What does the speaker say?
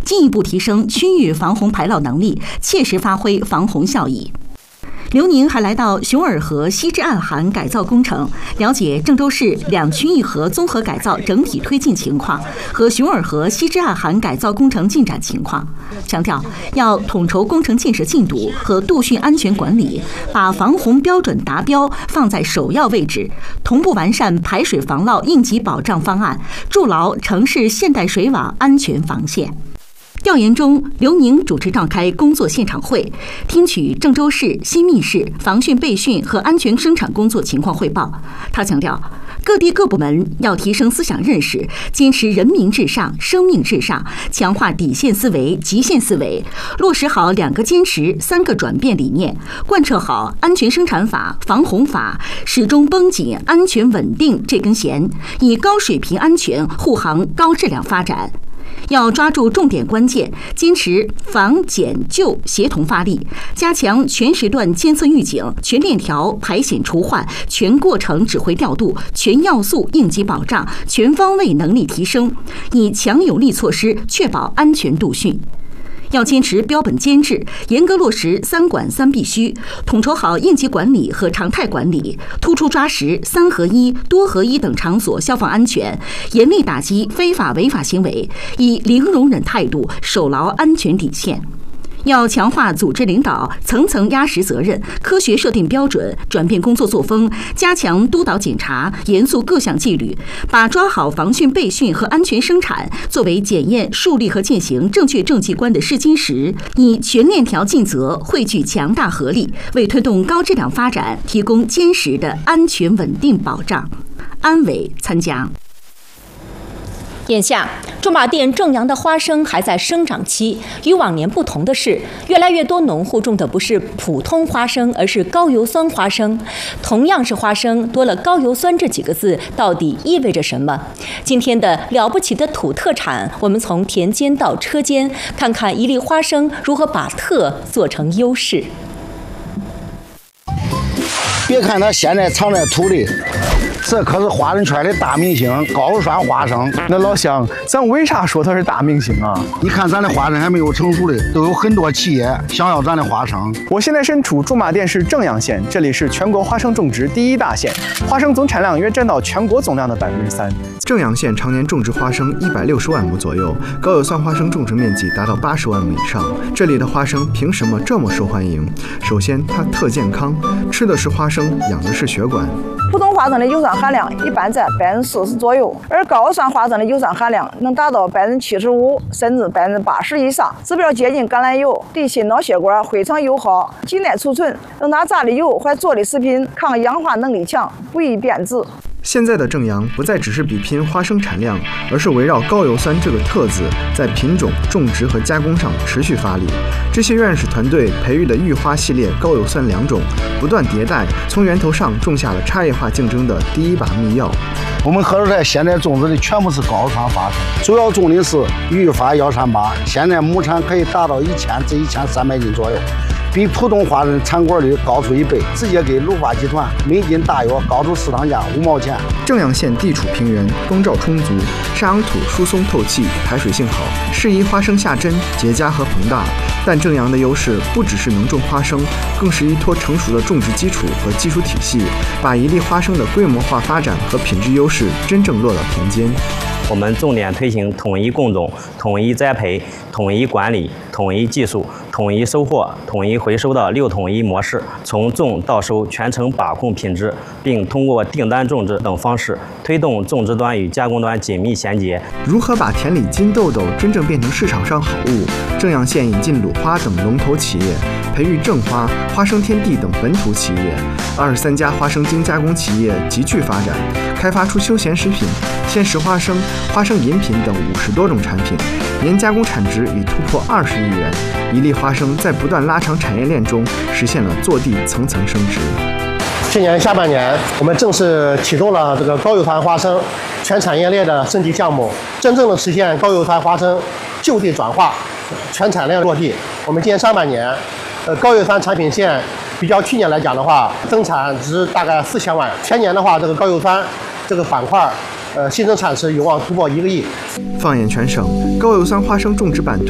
进一步提升区域防洪排涝能力，切实发挥防洪效益。刘宁还来到熊耳河西至岸涵改造工程，了解郑州市2区1河综合改造整体推进情况和熊耳河西至岸涵改造工程进展情况，强调要统筹工程建设进度和渡汛安全管理，把防洪标准达标放在首要位置，同步完善排水防涝应急保障方案，筑牢城市现代水网安全防线。调研中，刘宁主持召开工作现场会，听取郑州市、新密市防汛备汛和安全生产工作情况汇报。他强调，各地各部门要提升思想认识，坚持人民至上、生命至上，强化底线思维、极限思维，落实好2个坚持、3个转变理念，贯彻好安全生产法、防洪法，始终绷紧安全稳定这根弦，以高水平安全护航高质量发展。要抓住重点关键，坚持防减救协同发力，加强全时段监测预警、全链条排险除患、全过程指挥调度、全要素应急保障、全方位能力提升，以强有力措施确保安全渡汛。要坚持标本兼治，严格落实3管3必须，统筹好应急管理和常态管理，突出抓实3合1、多合1等场所消防安全，严厉打击非法违法行为，以零容忍态度守牢安全底线。要强化组织领导，层层压实责任，科学设定标准，转变工作作风，加强督导检查，严肃各项纪律，把抓好防汛备汛和安全生产作为检验树立和践行正确政绩观的试金石，以全链条尽责，汇聚强大合力，为推动高质量发展提供坚实的安全稳定保障。安委参加。 眼下，驻马店正阳的花生还在生长期。与往年不同的是，越来越多农户种的不是普通花生，而是高油酸花生。同样是花生，多了高油酸这几个字，到底意味着什么？今天的了不起的土特产，我们从田间到车间，看看一粒花生如何把特做成优势。 别看它现在藏在土里，这可是华人圈的大明星高酸花生。 那老乡，咱为啥说它是大明星啊？ 你看咱的花生还没有成熟的，都有很多企业想要咱的花生。 我现在身处驻马店市正阳县，这里是全国花生种植第1大县，花生总产量约占到全国总量的3%。正阳县常年种植花生160万亩左右，高油酸花生种植面积达到80万亩以上。这里的花生凭什么这么受欢迎？首先，它特健康，吃的是花生，养的是血管。 普通花生的油酸含量一般在40%左右，而高酸花生的油酸含量能达到75%甚至80%以上，指标接近橄榄油，对心脑血管非常友好，极耐储存，能拿榨的油或做的食品，抗氧化能力强，不易变质。 现在的正阳不再只是比拼花生产量，而是围绕高油酸这个特字，在品种、种植和加工上持续发力。这些院士团队培育的育花系列高油酸良种，不断迭代，从源头上种下了差异化竞争的第一把密钥。 我们合作社现在种植的全部是高酸花生，主要种的是育发138，现在亩产可以达到1000至1300斤左右，比普通花生产果率高出1倍，直接给鲁发集团每斤大约高出市场价5毛钱。 正阳县地处平原，光照充足，沙壤土疏松透气，排水性好，适宜花生下针、结荚和膨大。但正阳的优势不只是能种花生，更是依托成熟的种植基础和技术体系，把一粒花生的规模化发展和品质优势真正落到田间。 我们重点推行统一供种、统一栽培、统一管理、统一技术、统一收获、统一回收的6统一模式，从种到收全程把控品质，并通过订单种植等方式推动种植端与加工端紧密衔接。 如何把田里金豆豆真正变成市场上好物？正阳县引进鲁花等龙头企业，培育正花、花生天地等本土企业，23家花生精加工企业急剧发展，开发出休闲食品、鲜食花生、花生饮品等50多种产品，年加工产值已突破20亿元。一粒花生在不断拉长产业链中，实现了坐地层层升值。 去年下半年，我们正式启动了这个高油酸花生全产业链的升级项目，真正的实现高油酸花生就地转化，全产量落地。我们今年上半年，高油酸产品线比较去年来讲的话，增产值大概4000万，全年的话，这个高油酸这个板块新增产值有望突破1个亿。 放眼全省，高油酸花生种植版图